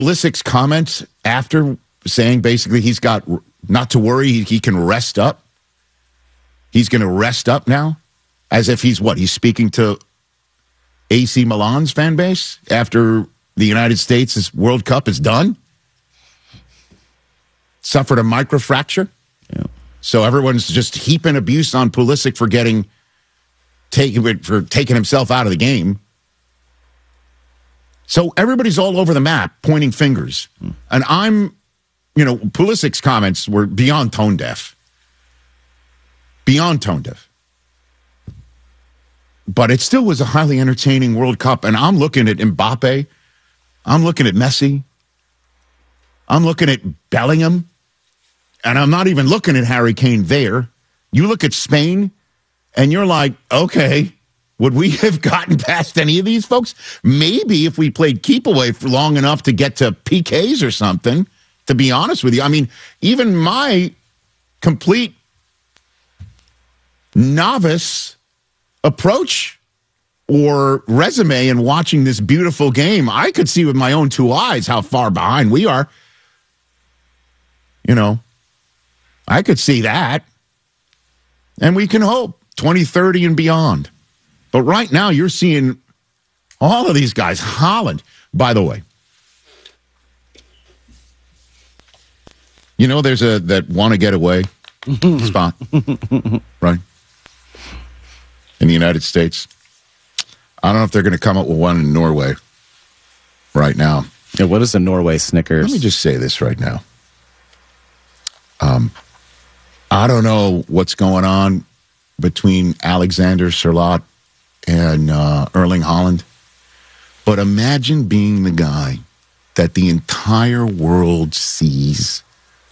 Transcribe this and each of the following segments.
Pulisic's comments after saying basically he's got not to worry, he can rest up. He's going to rest up now, as if he's speaking to AC Milan's fan base after the United States' World Cup is done. Suffered a microfracture. Yeah. So everyone's just heaping abuse on Pulisic for taking himself out of the game. So everybody's all over the map pointing fingers. And Pulisic's comments were beyond tone deaf. Beyond tone deaf. But it still was a highly entertaining World Cup. And I'm looking at Mbappe. I'm looking at Messi. I'm looking at Bellingham. And I'm not even looking at Harry Kane there. You look at Spain, and you're like, okay, would we have gotten past any of these folks? Maybe if we played keep away for long enough to get to PKs or something, to be honest with you. I mean, even my complete novice approach or resume in watching this beautiful game, I could see with my own two eyes how far behind we are. I could see that. And we can hope 2030 and beyond. But right now, you're seeing all of these guys. Haaland, by the way. There's that want to get away spot, right? In the United States. I don't know if they're going to come up with one in Norway right now. Yeah, what is the Norway Snickers? Let me just say this right now. I don't know what's going on between Alexander Sørloth and Erling Haaland, but imagine being the guy that the entire world sees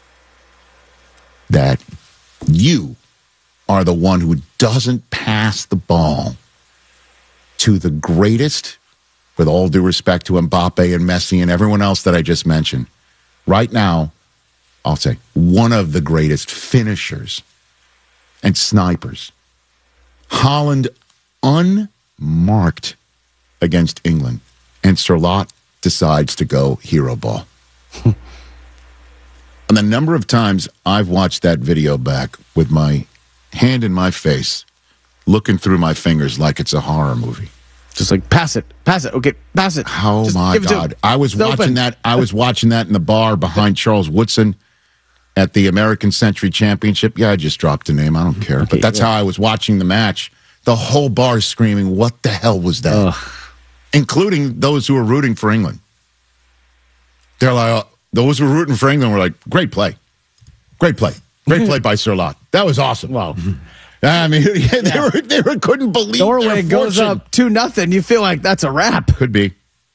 that you are the one who doesn't pass the ball to the greatest, with all due respect to Mbappe and Messi and everyone else that I just mentioned. Right now, I'll say one of the greatest finishers and snipers. Haaland unmarked against England, and Sørloth decides to go hero ball. And the number of times I've watched that video back with my hand in my face, looking through my fingers like it's a horror movie. Just like, pass it, okay, pass it. Oh, just my God. I was watching that. I was watching that in the bar behind Charles Woodson at the American Century Championship. Yeah, I just dropped a name. I don't care. But that's how I was watching the match. The whole bar screaming, what the hell was that? Including those who were rooting for England. They're like, those who were rooting for England were like, great play. Great play. Great play by Sørloth. That was awesome. Wow. I mean, they couldn't believe Norway goes up 2-0. You feel like that's a wrap. Could be.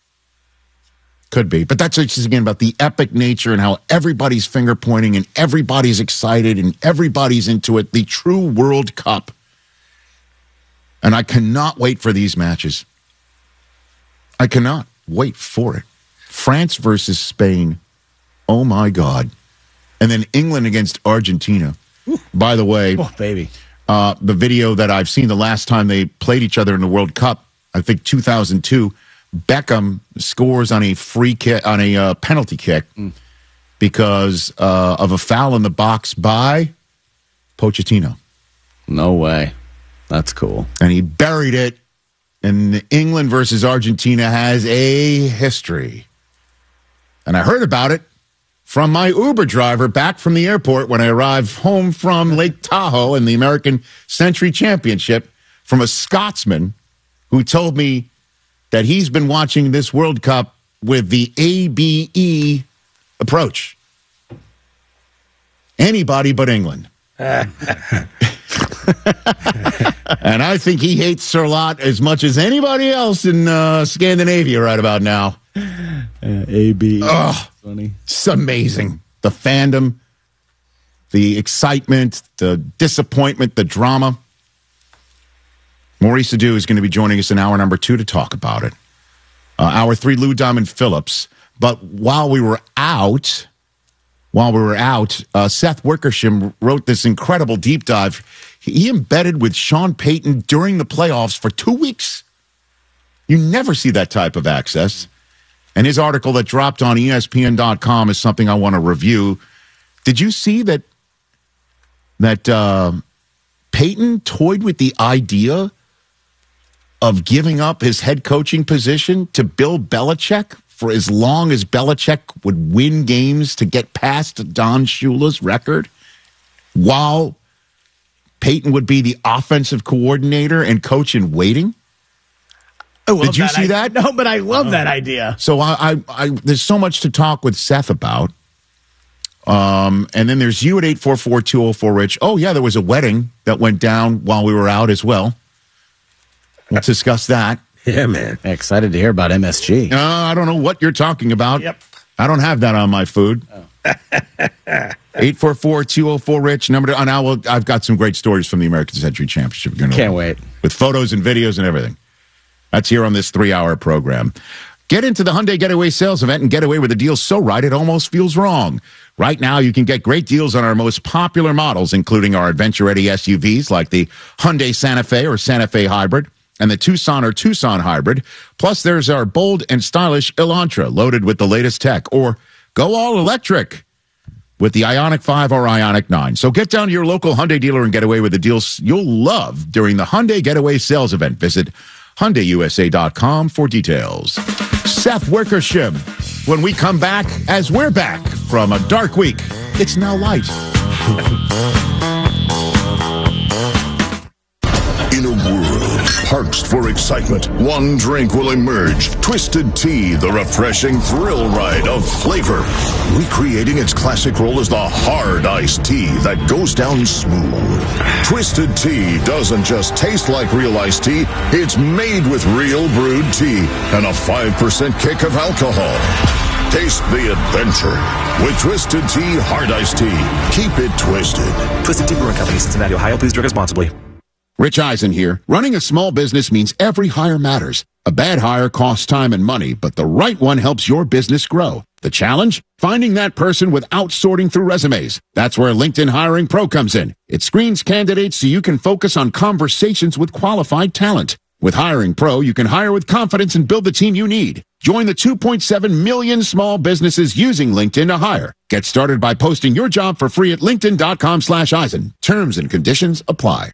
But that's just, again, about the epic nature and how everybody's finger pointing and everybody's excited and everybody's into it. The true World Cup. And I cannot wait for these matches. I cannot wait for it. France versus Spain. Oh, my God. And then England against Argentina. By the way, baby. The video that I've seen the last time they played each other in the World Cup, I think 2002, Beckham scores on a free kick, on a penalty kick because of a foul in the box by Pochettino. No way. That's cool. And he buried it. And England versus Argentina has a history. And I heard about it from my Uber driver back from the airport when I arrived home from Lake Tahoe in the American Century Championship, from a Scotsman who told me that he's been watching this World Cup with the ABE approach. Anybody but England. And I think he hates Sørloth as much as anybody else in Scandinavia right about now. AB. Oh, funny. It's amazing. The fandom, the excitement, the disappointment, the drama. Maurice Adu is going to be joining us in hour number 2 to talk about it. Hour 3, Lou Diamond Phillips. But while we were out, Seth Wickersham wrote this incredible deep dive. He embedded with Sean Payton during the playoffs for 2 weeks. You never see that type of access. And his article that dropped on ESPN.com is something I want to review. Did you see that Peyton toyed with the idea of giving up his head coaching position to Bill Belichick for as long as Belichick would win games to get past Don Shula's record, while Peyton would be the offensive coordinator and coach in waiting? Did you see that? No, but I love that idea. So I there's so much to talk with Seth about. And then there's you at 844-204-RICH. Oh, yeah, there was a wedding that went down while we were out as well. Let's discuss that. Yeah, man. Excited to hear about MSG. I don't know what you're talking about. Yep. I don't have that on my food. 844-204-RICH. I've got some great stories from the American Century Championship. Can't wait. With photos and videos and everything. That's here on this 3-hour program. Get into the Hyundai Getaway sales event and get away with a deal so right it almost feels wrong. Right now, you can get great deals on our most popular models, including our adventure-ready SUVs like the Hyundai Santa Fe or Santa Fe Hybrid and the Tucson or Tucson Hybrid. Plus, there's our bold and stylish Elantra loaded with the latest tech. Or go all electric with the Ioniq 5 or Ioniq 9. So get down to your local Hyundai dealer and get away with the deals you'll love during the Hyundai Getaway sales event. Visit HyundaiUSA.com for details. Seth Wickersham, when we come back, as we're back from a dark week, it's now light. In a world parched for excitement, one drink will emerge. Twisted Tea, the refreshing thrill ride of flavor. Recreating its classic role as the hard iced tea that goes down smooth. Twisted Tea doesn't just taste like real iced tea, it's made with real brewed tea and a 5% kick of alcohol. Taste the adventure with Twisted Tea Hard Iced Tea. Keep it twisted. Twisted Tea Brewing Company, Cincinnati, Ohio. Please drink responsibly. Rich Eisen here. Running a small business means every hire matters. A bad hire costs time and money, but the right one helps your business grow. The challenge? Finding that person without sorting through resumes. That's where LinkedIn Hiring Pro comes in. It screens candidates so you can focus on conversations with qualified talent. With Hiring Pro, you can hire with confidence and build the team you need. Join the 2.7 million small businesses using LinkedIn to hire. Get started by posting your job for free at linkedin.com/Eisen. Terms and conditions apply.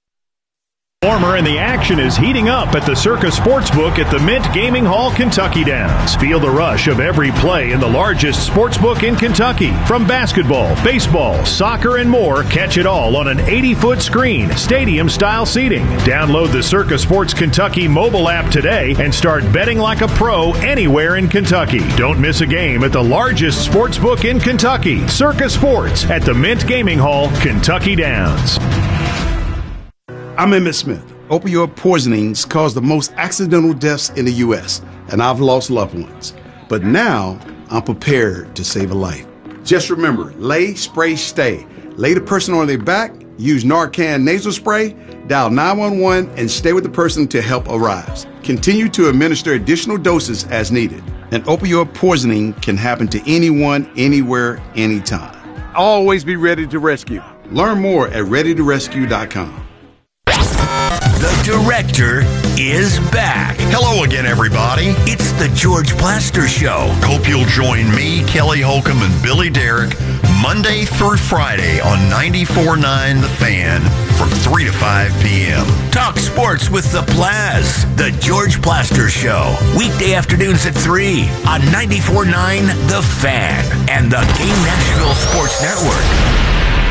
And the action is heating up at the Circa Sportsbook at the Mint Gaming Hall, Kentucky Downs. Feel the rush of every play in the largest sportsbook in Kentucky. From basketball, baseball, soccer, and more, catch it all on an 80-foot screen, stadium-style seating. Download the Circa Sports Kentucky mobile app today and start betting like a pro anywhere in Kentucky. Don't miss a game at the largest sportsbook in Kentucky. Circa Sports at the Mint Gaming Hall, Kentucky Downs. I'm Emmett Smith. Opioid poisonings cause the most accidental deaths in the U.S., and I've lost loved ones. But now, I'm prepared to save a life. Just remember, lay, spray, stay. Lay the person on their back, use Narcan nasal spray, dial 911, and stay with the person till help arrives. Continue to administer additional doses as needed. An opioid poisoning can happen to anyone, anywhere, anytime. Always be ready to rescue. Learn more at readytorescue.com. The director is back. Hello again, everybody. It's the George Plaster Show. Hope you'll join me, Kelly Holcomb, and Billy Derrick Monday through Friday on 94.9 The Fan from 3 to 5 p.m. Talk sports with the Plaz. The George Plaster Show. Weekday afternoons at 3 on 94.9 The Fan and the Game Nashville Sports Network.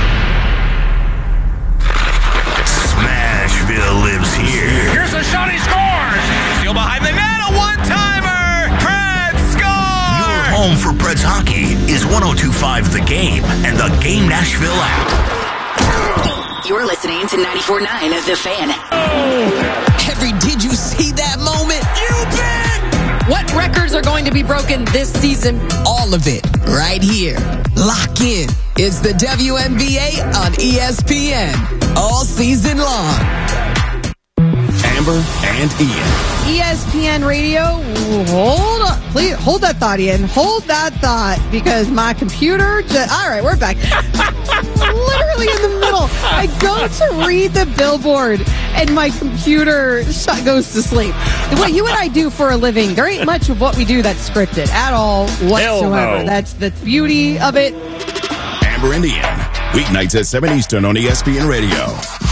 Smashville lives here. Here's a shot, he scores! Still behind the net, a one-timer! Preds score! Your home for Preds hockey is 102.5 The Game and the Game Nashville app. You're listening to 94.9 The Fan. Henry, did you see that moment? You bet! What records are going to be broken this season? All of it, right here. Lock in. It's the WNBA on ESPN. All season long. Amber and Ian. ESPN Radio, hold on. Please hold that thought, Ian. Hold that thought, because my computer all right, we're back. Literally in the middle. I go to read the billboard and my computer goes to sleep. What you and I do for a living, there ain't much of what we do that's scripted at all whatsoever. No. That's the beauty of it. Amber and Ian, weeknights at 7 Eastern on ESPN Radio.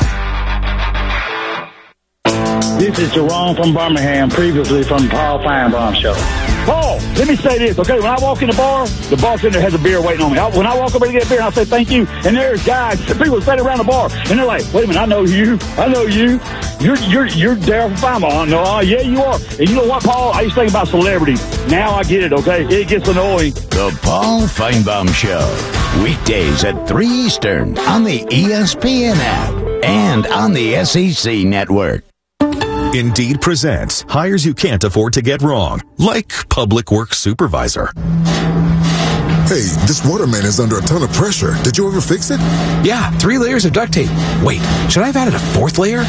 This is Jerome from Birmingham, previously from Paul Feinbaum Show. Paul, let me say this, okay? When I walk in the bartender has a beer waiting on me. When I walk over to get a beer, I say thank you, and there's guys, people standing around the bar, and they're like, wait a minute, I know you. You're Darryl from Feinbaum. No, yeah, you are. And you know what, Paul? I used to think about celebrities. Now I get it, okay? It gets annoying. The Paul Feinbaum Show, weekdays at 3 Eastern on the ESPN app and on the SEC Network. Indeed presents hires you can't afford to get wrong, like public works supervisor. Hey, this waterman is under a ton of pressure. Did you ever fix it? Yeah, 3 layers of duct tape. Wait, should I have added a 4th layer?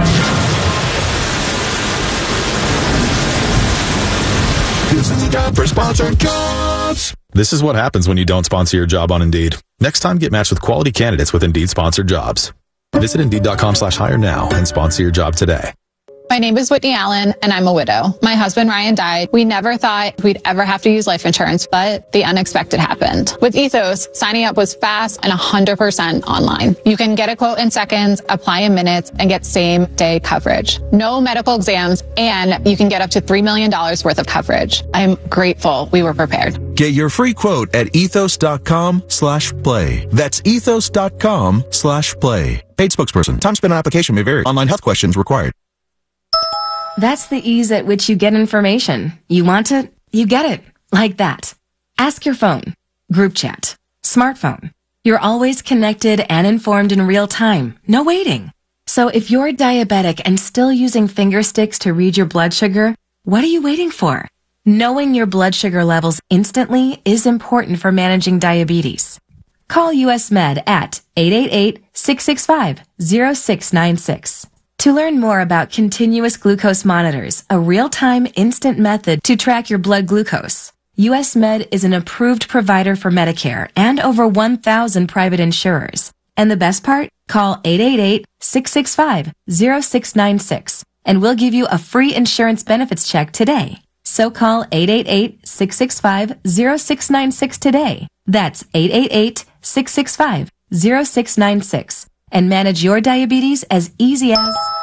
This is a job for sponsored jobs. This is what happens when you don't sponsor your job on Indeed. Next time, get matched with quality candidates with Indeed sponsored jobs. Visit Indeed.com/hire now and sponsor your job today. My name is Whitney Allen, and I'm a widow. My husband, Ryan, died. We never thought we'd ever have to use life insurance, but the unexpected happened. With Ethos, signing up was fast and 100% online. You can get a quote in seconds, apply in minutes, and get same-day coverage. No medical exams, and you can get up to $3 million worth of coverage. I'm grateful we were prepared. Get your free quote at ethos.com/play. That's ethos.com/play. Paid spokesperson. Time spent on application may vary. Online health questions required. That's the ease at which you get information. You want it, you get it. Like that. Ask your phone. Group chat. Smartphone. You're always connected and informed in real time. No waiting. So if you're diabetic and still using finger sticks to read your blood sugar, what are you waiting for? Knowing your blood sugar levels instantly is important for managing diabetes. Call US Med at 888-665-0696. To learn more about continuous glucose monitors, a real-time instant method to track your blood glucose, US Med is an approved provider for Medicare and over 1,000 private insurers. And the best part? Call 888-665-0696 and we'll give you a free insurance benefits check today. So call 888-665-0696 today. That's 888-665-0696. And manage your diabetes as easy as